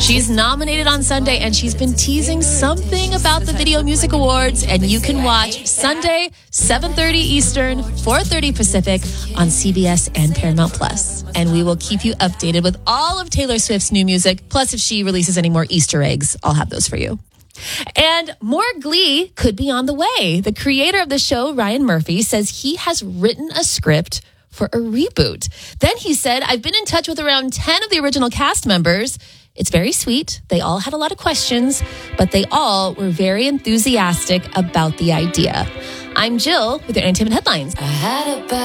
She's nominated on Sunday, and she's been teasing something about the Video Music Awards, and you can watch Sunday, 7:30 Eastern, 4:30 Pacific on CBS and Paramount Plus. And we will keep you updated with all of Taylor Swift's new music. Plus, if she releases any more Easter eggs, I'll have those for you. And more Glee could be on the way. The creator of the show, Ryan Murphy, says he has written a script for a reboot. Then he said, I've been in touch with around 10 of the original cast members. It's very sweet. They all had a lot of questions, but they all were very enthusiastic about the idea. I'm Jill with your entertainment headlines.